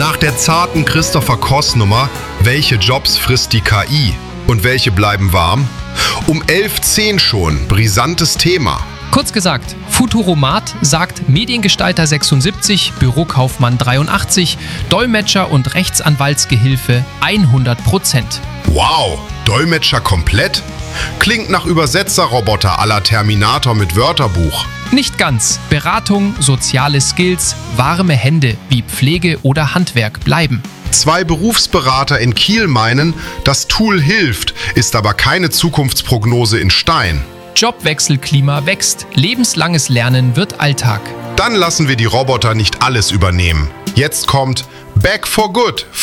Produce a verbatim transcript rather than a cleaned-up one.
Nach der zarten Christopher Koss-Nummer „Welche Jobs frisst die K I und welche bleiben warm?" Um elf Uhr zehn schon, brisantes Thema. Kurz gesagt, Futuromat sagt Mediengestalter sechsundsiebzig, Bürokaufmann dreiundachtzig, Dolmetscher und Rechtsanwaltsgehilfe hundert Prozent. Wow, Dolmetscher komplett? Klingt nach Übersetzerroboter à la Terminator mit Wörterbuch. Nicht ganz. Beratung, soziale Skills, warme Hände wie Pflege oder Handwerk bleiben. Zwei Berufsberater in Kiel meinen, das Tool hilft, ist aber keine Zukunftsprognose in Stein. Jobwechselklima wächst, lebenslanges Lernen wird Alltag. Dann lassen wir die Roboter nicht alles übernehmen. Jetzt kommt Back for Good